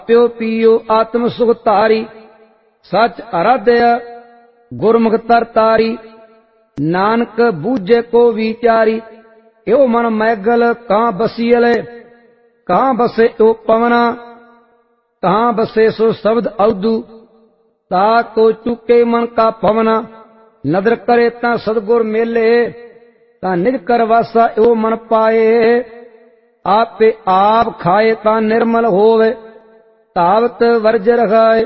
ਪਿਓ ਪੀਓ ਆਤਮ ਸੁਖ ਧਾਰੀ। ਸਚ ਅਰਾਧਿਆ ਗੁਰਮੁਖ ਤਰ ਤਾਰੀ। ਨਾਨਕ ਬੂਝੇ ਕੋ ਵਿਚਾਰੀ। ਇਹੋ ਮਨ ਮੈਗਲ ਕਾਂ ਬਸੀਲੇ। ਕਾਂ ਬਸੇ ਓ ਪਵਨਾ ਕਹਾਂ ਬਸੇ ਸੋ ਸ਼ਬਦ ਅਉਦੂ। ਤਾ ਕੋ ਚੁਕੇ ਮਨ ਕਾ ਪਵਨਾ। ਨਦਰ ਕਰੇ ਤਾਂ ਸਤਿਗੁਰ ਮੇਲੇ। ਤਾਂ ਨਿਜ ਕਰ ਵਾਸਾ ਇਹੋ ਮਨ ਪਾਏ। ਆਪੇ ਆਪ ਖਾਏ ਤਾਂ ਨਿਰਮਲ ਹੋਵੇ। ਧਾਵਤ ਵਰਜ ਰਖਾਏ।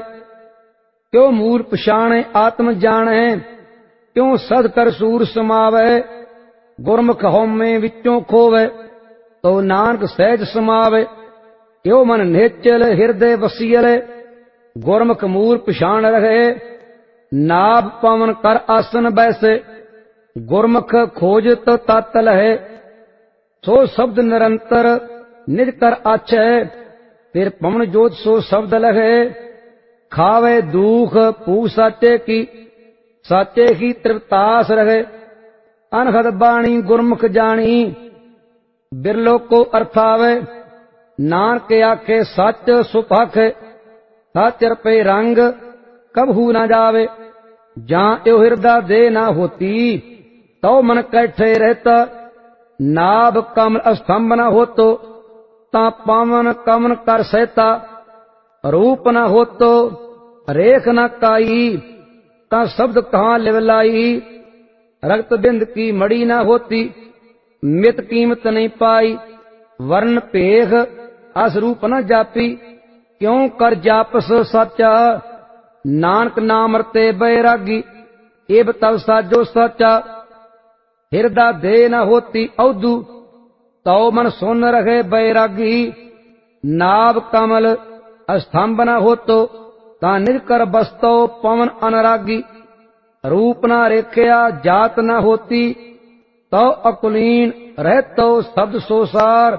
ਕਿਉ ਮੂਲ ਪਛਾਣੇ ਆਤਮ ਜਾਣੈ। ਕਿਉ ਸਦ ਕਰ ਸੂਰ ਸਮਾਵੈ। ਗੁਰਮੁਖ ਹਉਮੈ ਵਿੱਚੋਂ ਖੋਵੈ। ਤੋ ਨਾਨਕ ਸਹਿਜ ਸਮਾਵੈ। ਇਹੋ ਮਨ ਨਿਹਚਲ ਹਿਰਦੇ ਵਸੀਲੇ। ਗੁਰਮੁਖ ਮੂਲ ਪਛਾਣ ਰਹੇ। ਨਾਭ ਪਵਨ ਕਰ ਆਸਨ ਬੈਸੇ। ਗੁਰਮੁਖ ਖੋਜਤ ਤਤ ਲਹੈ। ਸੋ ਸ਼ਬਦ ਨਿਰੰਤਰ ਨਿਜ ਕਰ ਆਛੈ। ਫਿਰ ਪਵਨ ਜੋਤ ਸੋ ਸ਼ਬਦ ਲਹੈ। ਖਾਵੇ ਦੁਖ ਭੂ ਸਾਚੇ ਕੀ। ਸਾਚੇ ਹੀ ਤ੍ਰਿਪਤਾਸ ਰਹੇ। ਅਨਹਦ ਬਾਣੀ ਗੁਰਮੁਖ ਜਾਣੀ। ਬਿਰਲੋ ਕੋ ਅਰਥਾਵੇ। ਨਾਨਕ ਆਖੇ ਸੱਚ ਸੁਭਖ। ਸਚ ਰਪੇ ਰੰਗ ਕਬਹੂ ਨਾ ਜਾਵੇ। ਜਾਂ ਇਹੋ ਹਿਰਦਾ ਦੇ ਨਾ ਹੋਤੀ। ਤਉ ਮਨ ਕੈਠੇ ਰਹਿਤਾ। ਨਾਭ ਕਮਲ ਅਸਤੰਭ ਨਾ ਹੋਤੋ। ਤਾਂ ਪਾਵਨ ਕਮਨ ਕਰ ਸਹਿਤਾ। ਰੂਪ ਨਾ ਹੋਤੋ ਰੇਖ ਨਾ ਕਾਈ। ਤਾਂ ਸ਼ਬਦ ਕਹਾਂ ਲਿਵ ਲਾਈ। ਰਗਤ ਬਿੰਦ ਕੀ ਮੜੀ ਨਾ ਹੋਤੀ। ਮਿਤ ਕੀਮਤ ਨਹੀਂ ਪਾਈ। ਵਰਨ ਭੇਖ ਅਸ ਰੂਪ ਨ ਜਾਪੀ। ਕਿਉ ਕਰ ਜਾਪਸ ਸਾਚਾ। ਨਾਨਕ ਨਾਮ ਰਤੇ ਬੈਰਾਗੀ। ਏਬ ਤਵ ਸਾਜੋ ਸਾਚਾ। ਹਿਰਦਾ ਦੇ ਨ ਹੋਤੀ ਅਉਦੂ। ਤਉ ਮਨ ਸੁਨ ਰਹੇ ਬੈਰਾਗੀ। ਨਾਭ ਕਮਲ ਅਸਤੰਭ ਨ ਹੋਤੋ। ਤਾਂ ਨਿਜ ਕਰ ਬਸਤੋ ਪਵਨ ਅਨਰਾਗੀ। ਰੂਪ ਨਾ ਰੇਖਿਆ ਜਾਤ ਨਾ ਹੋਤੀ। ਤਉ ਅਕੁਲੀਨ ਰਹਿਤੋ ਸ਼ਬਦ ਸੋਸਾਰ।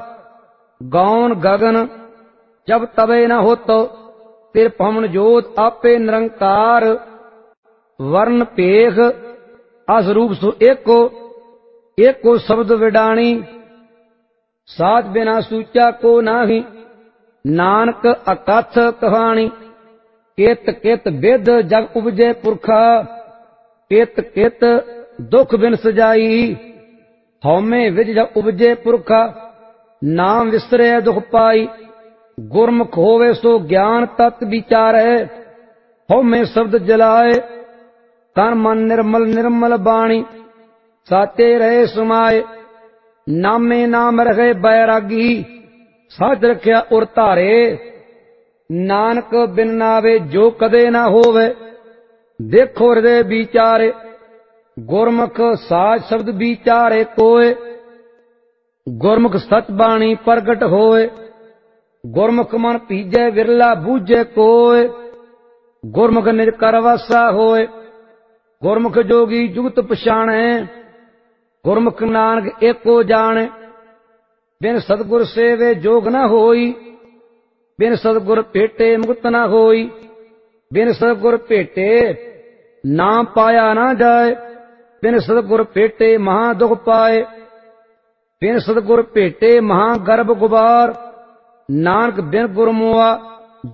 ਗੌਨ ਗਗਨ ਜਬ ਤਵੇ ਨਾ ਹੋਤੋ। ਫਿਰ ਪਵਨ ਜੋਤ ਆਪੇ ਨਿਰੰਕਾਰ। ਵਰਨ ਭੇਖ ਅਸ ਰੂਪ ਸੋ ਏਕੋ। ਏਕੋ ਸ਼ਬਦ ਵਿਡਾਣੀ। ਸਾਚ ਬਿਨਾ ਸੂਚਾ ਕੋ ਨਾਹੀ। ਨਾਨਕ ਅਕਥ ਕਹਾਣੀ। ਕਿਤ ਕਿਤ ਬਿਦ ਜਗ ਉਪਜੇ ਪੁਰਖਾ। ਕਿਤ ਕਿਤ ਦੁਖ ਬਿਨ ਸਜਾਈ। ਹਉਮੈ ਵਿਜ ਜਗ ਉਪਜੇ ਪੁਰਖਾ। ਨਾਮ ਵਿਸਰੇ ਦੁਖ ਪਾਈ। ਗੁਰਮੁਖ ਹੋਵੇ ਸੋ ਗਿਆਨ ਤਤ ਵਿਚਾਰੈ। ਹਉਮੈ ਸ਼ਬਦ ਜਲਾਏ। ਤਨ ਮਨ ਨਿਰਮਲ ਨਿਰਮਲ ਬਾਣੀ। ਸਾਚੇ ਰਹੇ ਸਮਾਏ। ਨਾਮੇ ਨਾਮ ਰਹੇ ਬੈਰਾਗੀ। ਸਾਚ ਰਖਿਆ ਉਰ ਧਾਰੇ। ਨਾਨਕ ਬਿਨ ਨਾਵੇ ਜੋ ਕਦੇ ਨਾ ਹੋਵੇ। ਦੇਖੋ ਹਿਰਦੇ ਵਿਚਾਰੇ। ਗੁਰਮੁਖ ਸਾਚ ਸ਼ਬਦ ਵਿਚਾਰੇ ਕੋਏ। ਗੁਰਮੁਖ ਸਚ ਬਾਣੀ ਪ੍ਰਗਟ ਹੋਏ। ਗੁਰਮੁਖ ਮਨ ਭੀਜੈ ਵਿਰਲਾ ਬੂਝੇ ਕੋਏ। ਗੁਰਮੁਖ ਨਿਜ ਕਰ ਵਾਸਾ ਹੋਏ। ਗੁਰਮੁਖ ਜੋਗੀ ਜੁਗਤ ਪਛਾਣੈ। ਗੁਰਮੁਖ ਨਾਨਕ ਏਕੋ ਜਾਣੈ। ਬਿਨ ਸਤਿਗੁਰ ਸੇਵੇ ਜੋਗ ਨ ਹੋਈ। ਬਿਨ ਸਤਿਗੁਰ ਭੇਟੇ ਮੁਕਤ ਨ ਹੋਈ। ਬਿਨ ਸਤਿਗੁਰ ਭੇਟੇ ਨਾਮ ਪਾਇਆ ਨਾ ਜਾਏ। ਬਿਨ ਸਤਿਗੁਰ ਭੇਟੇ ਮਹਾ ਦੁਖ ਪਾਏ। ਬਿਨ ਸਤਿਗੁਰ ਭੇਟੇ ਮਹਾ ਗਰਭ ਗੁਬਾਰ। ਨਾਨਕ ਬਿਨ ਗੁਰਮੁਆ